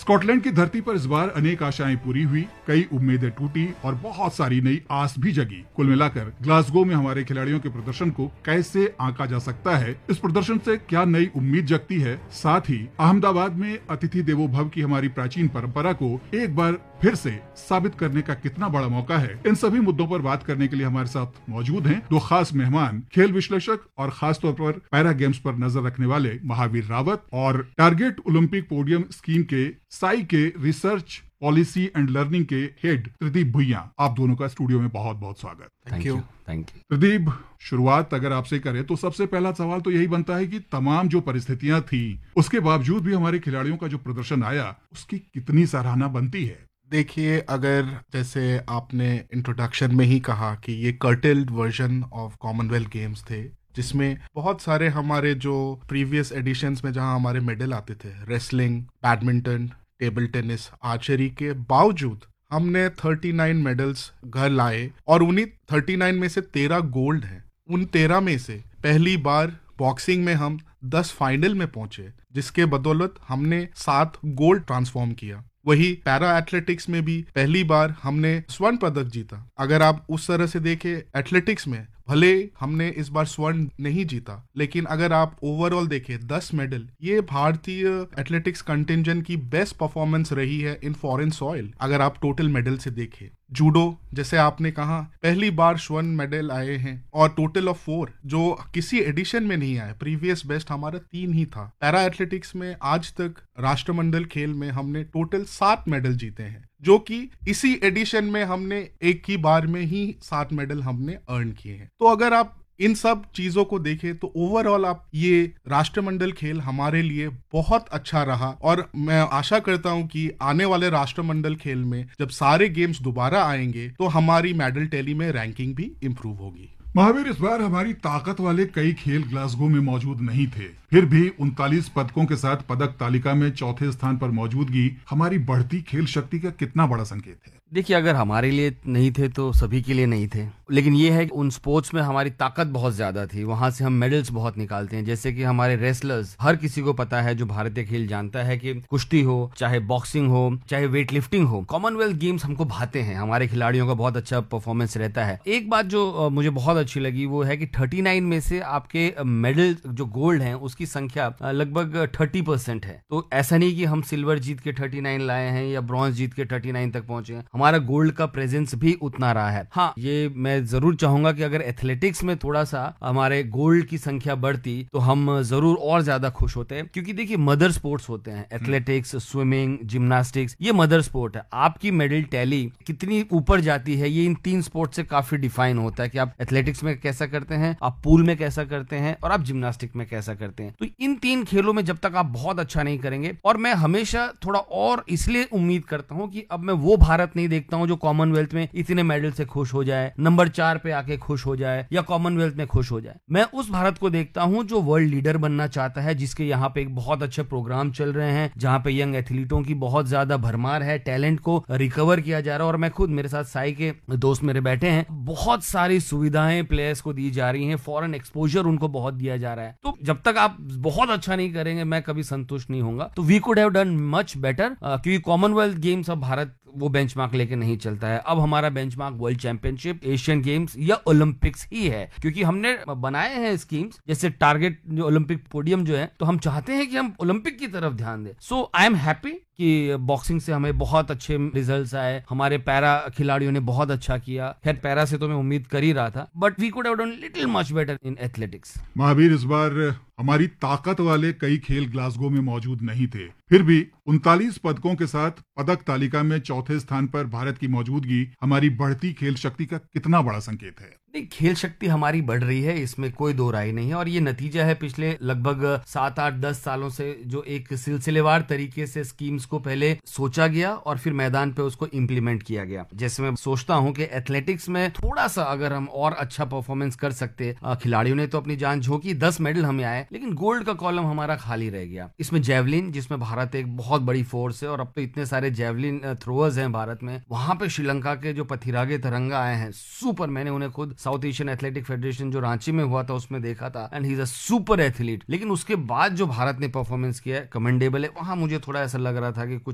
Scotland की धरती पर इस बार अनेक आशाएं पूरी हुई, कई उम्मीदें टूटी और बहुत सारी नई आस भी जगी। कुल मिलाकर ग्लासगो में हमारे खिलाड़ियों के प्रदर्शन को कैसे आंका जा सकता है, इस प्रदर्शन से क्या नई उम्मीद जगती है, साथ ही अहमदाबाद में अतिथि देवो भव की हमारी प्राचीन परंपरा को एक बार फिर से साबित करने का कितना बड़ा मौका है, इन सभी मुद्दों पर बात करने के लिए हमारे साथ मौजूद हैं दो खास मेहमान, खेल विश्लेषक और खासतौर पर पैरा गेम्स पर नजर रखने वाले महावीर रावत और टारगेट ओलंपिक पोडियम स्कीम के साई के रिसर्च पॉलिसी एंड लर्निंग के हेड प्रदीप भुइयां। आप दोनों का स्टूडियो में बहुत बहुत स्वागत। Thank you. प्रदीप, शुरुआत अगर आपसे करें तो सबसे पहला सवाल तो यही बनता है कि तमाम जो परिस्थितियां थी उसके बावजूद भी हमारे खिलाड़ियों का जो प्रदर्शन आया उसकी कितनी सराहना बनती है। देखिए, अगर जैसे आपने इंट्रोडक्शन में ही कहा कि ये curtailed version of Commonwealth games थे, जिसमें बहुत सारे हमारे जो प्रीवियस एडिशंस में जहां हमारे मेडल आते थे, wrestling, badminton, table tennis, archery के बावजूद हमने 39 मेडल्स घर लाए और उन्हीं 39 में से 13 गोल्ड हैं। उन 13 में से पहली बार बॉक्सिंग में हम 10 फाइनल में पहुंचे, जिसके बदौलत हमने 7 गोल्ड ट्रांसफॉर्म किया। वही पैरा एथलेटिक्स में भी पहली बार हमने स्वर्ण पदक जीता। अगर आप उस तरह से देखें, एथलेटिक्स में भले हमने इस बार स्वर्ण नहीं जीता, लेकिन अगर आप ओवरऑल देखें 10 मेडल, ये भारतीय एथलेटिक्स कंटिंजेंट की बेस्ट परफॉर्मेंस रही है इन फॉरेन सॉइल। अगर आप टोटल मेडल से देखें, जूडो जैसे आपने कहा पहली बार स्वर्ण मेडल आए हैं और टोटल ऑफ 4 जो किसी एडिशन में नहीं आए। प्रीवियस बेस्ट हमारा 3 ही था। पैरा एथलेटिक्स में आज तक राष्ट्रमंडल खेल में हमने टोटल 7 मेडल जीते हैं, जो कि इसी एडिशन में हमने एक ही बार में ही 7 मेडल हमने अर्न किए हैं। तो अगर आप इन सब चीजों को देखें तो ओवरऑल आप ये राष्ट्रमंडल खेल हमारे लिए बहुत अच्छा रहा और मैं आशा करता हूं कि आने वाले राष्ट्रमंडल खेल में जब सारे गेम्स दोबारा आएंगे तो हमारी मेडल टैली में रैंकिंग भी इंप्रूव होगी। महावीर, इस बार हमारी ताकत वाले कई खेल ग्लासगो में मौजूद नहीं थे, फिर भी 39 पदकों के साथ पदक तालिका में चौथे स्थान पर मौजूदगी हमारी बढ़ती खेल शक्ति का कितना बड़ा संकेत है। देखिए, अगर हमारे लिए नहीं थे तो सभी के लिए नहीं थे, लेकिन ये है कि उन स्पोर्ट्स में हमारी ताकत बहुत ज्यादा थी, वहां से हम मेडल्स बहुत निकालते हैं। जैसे कि हमारे रेसलर्स, हर किसी को पता है जो भारतीय खेल जानता है कि कुश्ती हो, चाहे बॉक्सिंग हो, चाहे वेट लिफ्टिंग हो, कॉमनवेल्थ गेम्स हमको भाते हैं। हमारे खिलाड़ियों का बहुत अच्छा परफॉर्मेंस रहता है। एक बात जो मुझे बहुत अच्छी लगी वो है कि 39 में से आपके मेडल जो गोल्ड हैं उसकी संख्या लगभग 30% है। तो ऐसा नहीं कि हम सिल्वर जीत के 39 लाए हैं या ब्रॉन्ज जीत के 39 तक पहुंचे हैं, हमारा गोल्ड का प्रेजेंस भी उतना रहा है। हाँ, ये मैं जरूर चाहूंगा कि अगर एथलेटिक्स में थोड़ा सा हमारे गोल्ड की संख्या बढ़ती तो हम जरूर और ज्यादा खुश होते हैं, क्योंकि देखिए मदर स्पोर्ट्स होते हैं, एथलेटिक्स, स्विमिंग, जिम्नास्टिक्स, ये मदर स्पोर्ट है। आपकी मेडल टैली कितनी ऊपर जाती है ये इन 3 स्पोर्ट से काफी डिफाइन होता है कि आप एथलेटिक्स में कैसा करते हैं, आप पूल में कैसा करते हैं और आप जिम्नास्टिक में कैसा करते हैं। तो इन 3 खेलों में जब तक आप बहुत अच्छा नहीं करेंगे, और मैं हमेशा थोड़ा और इसलिए उम्मीद करता हूं कि अब मैं वो भारत नहीं देखता हूं जो कॉमनवेल्थ में इतने मेडल से खुश हो जाए, नंबर 4 पे आके खुश हो जाए या कॉमनवेल्थ में खुश हो जाए। मैं उस भारत को देखता हूं जो वर्ल्ड लीडर बनना चाहता है, जिसके यहाँ पे एक बहुत अच्छे प्रोग्राम चल रहे हैं, जहां पे यंग एथलीटों की बहुत ज्यादा भरमार है, टैलेंट को रिकवर किया जा रहा है। और मैं खुद, मेरे साथ साई के दोस्त मेरे बैठे हैं, बहुत सारी सुविधाएं प्लेयर्स को दी जा रही हैं, फॉरेन एक्सपोजर उनको बहुत दिया जा रहा है। तो जब तक आप बहुत अच्छा नहीं करेंगे मैं कभी संतुष्ट नहीं होऊंगा। तो we could have done much better, क्योंकि कॉमनवेल्थ गेम्स अब भारत वो बेंचमार्क लेके नहीं चलता है। अब हमारा benchmark world championship, Asian games या ओलंपिक्स ही है, क्योंकि हमने बनाए हैं स्कीम्स जैसे टारगेट जो ओलंपिक पोडियम जो है, तो हम चाहते हैं कि हम ओलंपिक की तरफ ध्यान दें। सो आई एम हैप्पी कि बॉक्सिंग से हमें बहुत अच्छे रिजल्ट्स आए, हमारे पैरा खिलाड़ियों ने बहुत अच्छा किया। खैर, पैरा से तो मैं उम्मीद कर ही रहा था, but we could have done little much better in athletics. Mahavir, इस बार हमारी ताकत वाले कई खेल ग्लासगो में मौजूद नहीं थे, फिर भी 39 पदकों के साथ पदक तालिका में चौथे स्थान पर भारत की मौजूदगी हमारी बढ़ती खेल शक्ति का कितना बड़ा संकेत है। खेल शक्ति हमारी बढ़ रही है, इसमें कोई दो राय नहीं है, और ये नतीजा है पिछले लगभग 7, 8, 10 सालों से जो एक सिलसिलेवार तरीके से स्कीम्स को पहले सोचा गया और फिर मैदान पे उसको इम्प्लीमेंट किया गया। जैसे मैं सोचता हूं कि एथलेटिक्स में थोड़ा सा अगर हम और अच्छा परफॉर्मेंस कर सकते, खिलाड़ियों ने तो अपनी जान झोंकी, 10 मेडल हमें आए, लेकिन गोल्ड का कॉलम हमारा खाली रह गया। इसमें जेवलिन, जिसमें भारत एक बहुत बड़ी फोर्स है और अब तो इतने सारे जेवलिन थ्रोअर्स हैं भारत में, वहां पे श्रीलंका के जो पथिरागे तरंगा आए हैं, सुपर, मैंने उन्हें खुद साउथ एशियन एथलेटिक फेडरेशन जो रांची में हुआ था उसमें देखा था, and he is a super athlete. लेकिन उसके बाद जो भारत ने परफॉर्मेंस किया है, कमेंडेबल है। वहां मुझे थोड़ा ऐसा लग रहा था कि कुछ